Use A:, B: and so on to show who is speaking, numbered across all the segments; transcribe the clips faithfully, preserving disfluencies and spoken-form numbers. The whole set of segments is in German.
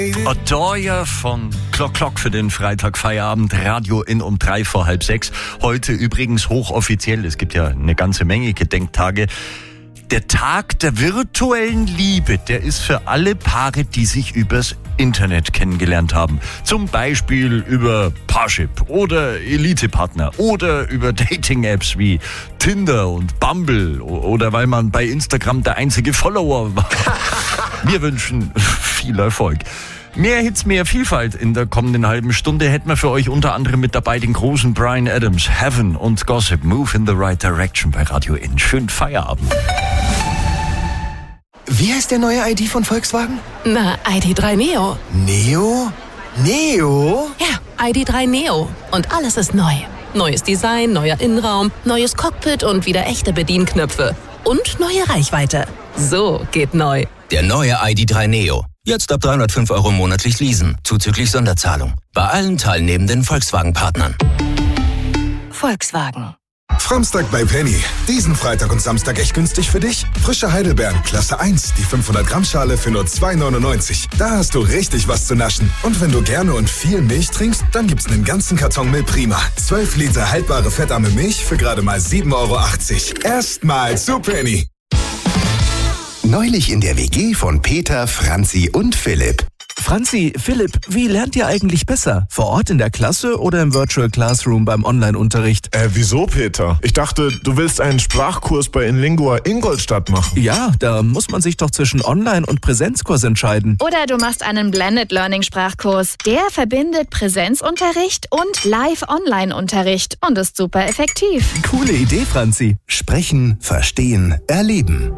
A: Adore von Clock Clock für den Freitagfeierabend, Radio in um drei vor halb sechs. Heute übrigens hochoffiziell, es gibt ja eine ganze Menge Gedenktage. Der Tag der virtuellen Liebe, der ist für alle Paare, die sich übers Internet kennengelernt haben. Zum Beispiel über Parship oder Elite-Partner oder über Dating-Apps wie Tinder und Bumble oder weil man bei Instagram der einzige Follower war. Wir wünschen viel Erfolg. Mehr Hits, mehr Vielfalt in der kommenden halben Stunde hätten wir für euch unter anderem mit dabei den großen Bryan Adams, Heaven und Gossip, Move in the Right Direction bei Radio In. Schönen Feierabend.
B: Wie heißt der neue I D von Volkswagen?
C: Na, I D drei Neo.
B: Neo? Neo?
C: Ja, I D drei Neo. Und alles ist neu. Neues Design, neuer Innenraum, neues Cockpit und wieder echte Bedienknöpfe. Und neue Reichweite. So geht neu.
D: Der neue I D drei Neo. Jetzt ab dreihundertfünf Euro monatlich leasen, zuzüglich Sonderzahlung. Bei allen teilnehmenden Volkswagen-Partnern.
C: Volkswagen.
E: Framstag bei Penny. Diesen Freitag und Samstag echt günstig für dich. Frische Heidelbeeren, Klasse eins, die fünfhundert Gramm Schale für nur zwei neunundneunzig. Da hast du richtig was zu naschen. Und wenn du gerne und viel Milch trinkst, dann gibt's einen ganzen Karton Milch Prima. zwölf Liter haltbare fettarme Milch für gerade mal sieben Euro achtzig. Erstmal zu Penny.
F: Neulich in der W G von Peter, Franzi und Philipp.
G: Franzi, Philipp, wie lernt ihr eigentlich besser? Vor Ort in der Klasse oder im Virtual Classroom beim Online-Unterricht?
H: Äh, wieso, Peter? Ich dachte, du willst einen Sprachkurs bei Inlingua Ingolstadt machen.
G: Ja, da muss man sich doch zwischen Online- und Präsenzkurs entscheiden.
I: Oder du machst einen Blended Learning Sprachkurs. Der verbindet Präsenzunterricht und Live-Online-Unterricht und ist super effektiv.
G: Coole Idee, Franzi.
F: Sprechen, verstehen, erleben.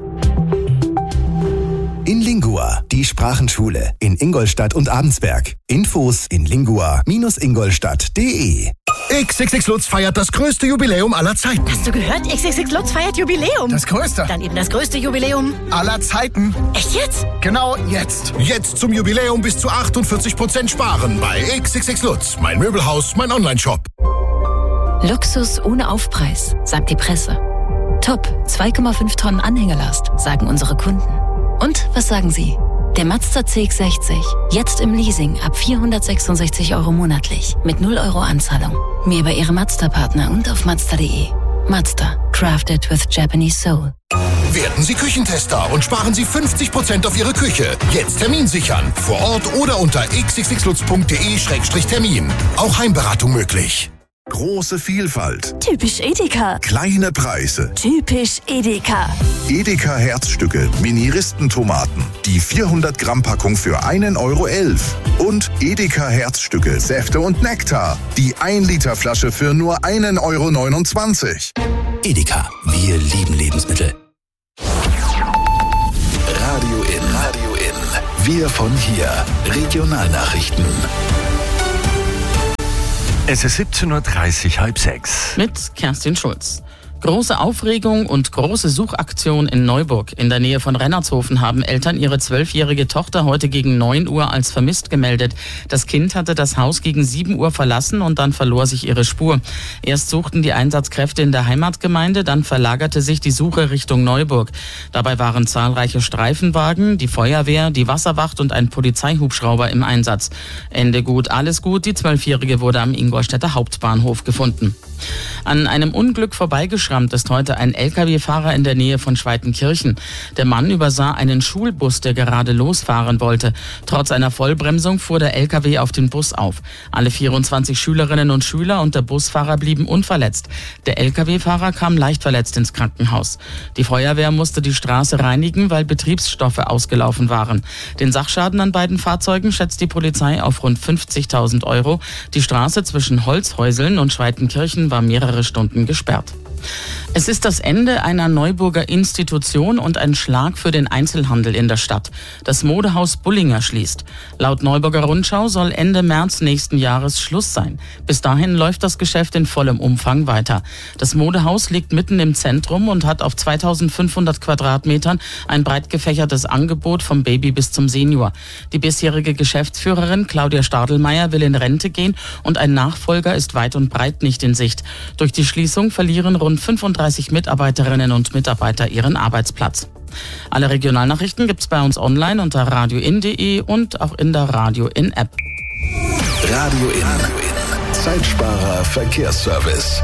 F: Inlingua, die Sprachenschule in Ingolstadt und Abensberg. Infos in lingua Bindestrich ingolstadt Punkt de.
J: X X X Lutz feiert das größte Jubiläum aller Zeiten.
K: Hast du gehört? X X X Lutz feiert Jubiläum.
J: Das größte.
K: Dann eben das größte Jubiläum
J: aller Zeiten.
K: Echt jetzt?
J: Genau jetzt. Jetzt zum Jubiläum bis zu achtundvierzig Prozent sparen bei X X X Lutz. Mein Möbelhaus, mein Online-Shop.
L: Luxus ohne Aufpreis, sagt die Presse. Top, zwei Komma fünf Tonnen Anhängelast, sagen unsere Kunden. Und was sagen Sie? Der Mazda C X sechzig. Jetzt im Leasing ab vierhundertsechsundsechzig Euro monatlich. Mit null Euro Anzahlung. Mehr bei Ihrem Mazda-Partner und auf Mazda Punkt de. Mazda. Crafted with Japanese Soul.
J: Werden Sie Küchentester und sparen Sie fünfzig Prozent auf Ihre Küche. Jetzt Termin sichern. Vor Ort oder unter x x x lutz punkt de Schrägstrich Termin. Auch Heimberatung möglich.
F: Große Vielfalt.
K: Typisch Edeka.
F: Kleine Preise.
K: Typisch Edeka.
F: Edeka Herzstücke, Mini-Ristentomaten. Die vierhundert Gramm Packung für einen Euro elf. Und Edeka Herzstücke, Säfte und Nektar. Die ein Liter Flasche für nur einen Euro neunundzwanzig.
D: Edeka, wir lieben Lebensmittel.
F: Radio In. Radio In. Wir von hier. Regionalnachrichten.
A: Es ist siebzehn Uhr dreißig, halb sechs.
M: Mit Kerstin Schulz. Große Aufregung und große Suchaktion in Neuburg. In der Nähe von Rennertshofen haben Eltern ihre zwölfjährige Tochter heute gegen neun Uhr als vermisst gemeldet. Das Kind hatte das Haus gegen sieben Uhr verlassen und dann verlor sich ihre Spur. Erst suchten die Einsatzkräfte in der Heimatgemeinde, dann verlagerte sich die Suche Richtung Neuburg. Dabei waren zahlreiche Streifenwagen, die Feuerwehr, die Wasserwacht und ein Polizeihubschrauber im Einsatz. Ende gut, alles gut. Die Zwölfjährige wurde am Ingolstädter Hauptbahnhof gefunden. An einem Unglück vorbeigeschrammt ist heute ein L K W-Fahrer in der Nähe von Schweitenkirchen. Der Mann übersah einen Schulbus, der gerade losfahren wollte. Trotz einer Vollbremsung fuhr der L K W auf den Bus auf. Alle vierundzwanzig Schülerinnen und Schüler und der Busfahrer blieben unverletzt. Der L K W-Fahrer kam leicht verletzt ins Krankenhaus. Die Feuerwehr musste die Straße reinigen, weil Betriebsstoffe ausgelaufen waren. Den Sachschaden an beiden Fahrzeugen schätzt die Polizei auf rund fünfzigtausend Euro. Die Straße zwischen Holzhäuseln und Schweitenkirchen war mehrere Stunden gesperrt. Es ist das Ende einer Neuburger Institution und ein Schlag für den Einzelhandel in der Stadt. Das Modehaus Bullinger schließt. Laut Neuburger Rundschau soll Ende März nächsten Jahres Schluss sein. Bis dahin läuft das Geschäft in vollem Umfang weiter. Das Modehaus liegt mitten im Zentrum und hat auf zweitausendfünfhundert Quadratmetern ein breit gefächertes Angebot vom Baby bis zum Senior. Die bisherige Geschäftsführerin Claudia Stadelmeier will in Rente gehen und ein Nachfolger ist weit und breit nicht in Sicht. Durch die Schließung verlieren rund fünfunddreißig Mitarbeiterinnen und Mitarbeiter ihren Arbeitsplatz. Alle Regionalnachrichten gibt's bei uns online unter radio in punkt de und auch in der Radio In App.
F: Radio In. Zeitsparer Verkehrsservice.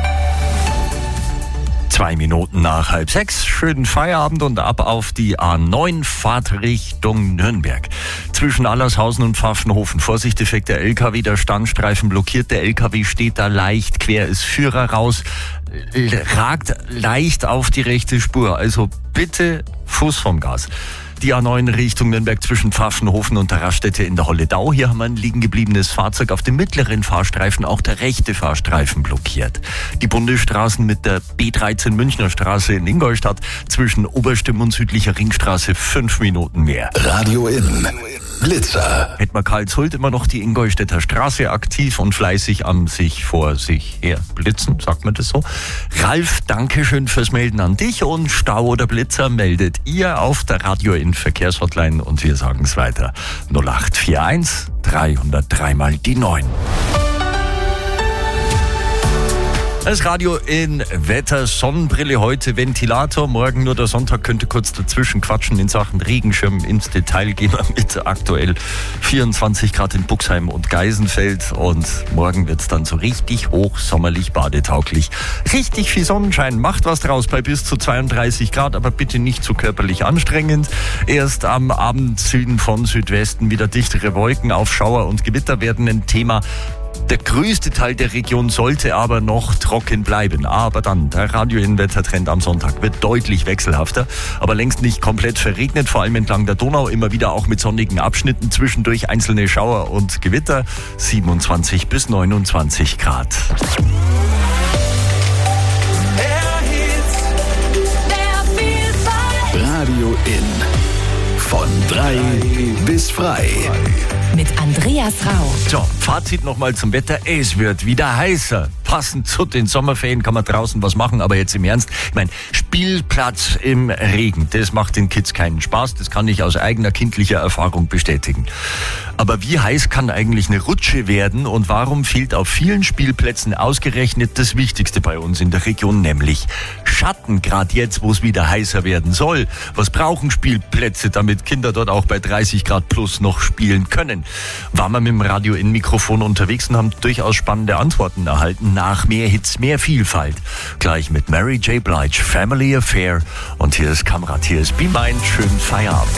A: Zwei Minuten nach halb sechs. Schönen Feierabend und ab auf die A neun Fahrt Richtung Nürnberg. Zwischen Allershausen und Pfaffenhofen. Vorsicht, defekter L K W, der Standstreifen blockiert. Der L K W steht da leicht quer, ist Führer raus, ragt leicht auf die rechte Spur. Also bitte Fuß vom Gas. Die A neun Richtung Nürnberg zwischen Pfaffenhofen und der Raststätte in der Holledau. Hier haben wir ein liegen gebliebenes Fahrzeug auf dem mittleren Fahrstreifen, auch der rechte Fahrstreifen blockiert. Die Bundesstraßen mit der B dreizehn Münchner Straße in Ingolstadt zwischen Oberstimm und südlicher Ringstraße fünf Minuten mehr.
F: Radio In. Blitzer.
A: Hätten wir Karlshult immer noch die Ingolstädter Straße aktiv und fleißig am sich vor sich her blitzen, sagt man das so? Ralf, danke schön fürs Melden an dich und Stau oder Blitzer meldet ihr auf der Radio In Verkehrshotline und wir sagen es weiter. null acht vier eins drei null drei mal die neun. Das Radio in Wetter, Sonnenbrille heute, Ventilator, morgen nur der Sonntag könnte kurz dazwischen quatschen in Sachen Regenschirm. Ins Detail gehen wir mit aktuell vierundzwanzig Grad in Buxheim und Geisenfeld und morgen wird es dann so richtig hoch, sommerlich, badetauglich. Richtig viel Sonnenschein, macht was draus bei bis zu zweiunddreißig Grad, aber bitte nicht zu körperlich anstrengend. Erst am Abend Süden von Südwesten wieder dichtere Wolken, Aufschauer und Gewitter werden ein Thema. Der größte Teil der Region sollte aber noch trocken bleiben. Aber dann, der Radio-In-Wettertrend am Sonntag wird deutlich wechselhafter, aber längst nicht komplett verregnet, vor allem entlang der Donau, immer wieder auch mit sonnigen Abschnitten, zwischendurch einzelne Schauer und Gewitter, siebenundzwanzig bis neunundzwanzig Grad.
F: Radio In. Von drei bis frei.
L: Mit Andreas Rau.
A: So, Fazit nochmal zum Wetter. Es wird wieder heißer. Passend zu den Sommerferien kann man draußen was machen, aber jetzt im Ernst. Ich meine, Spielplatz im Regen, das macht den Kids keinen Spaß. Das kann ich aus eigener kindlicher Erfahrung bestätigen. Aber wie heiß kann eigentlich eine Rutsche werden und warum fehlt auf vielen Spielplätzen ausgerechnet das Wichtigste bei uns in der Region, nämlich Schatten, gerade jetzt, wo es wieder heißer werden soll. Was brauchen Spielplätze, damit Kinder dort auch bei dreißig Grad plus noch spielen können? Waren wir mit dem Radio in Mikrofon unterwegs und haben durchaus spannende Antworten erhalten. Nach mehr Hits, mehr Vielfalt. Gleich mit Mary J. Blige, Family Affair. Und hier ist Kamrat, hier ist Be Mine. Schönen Feierabend.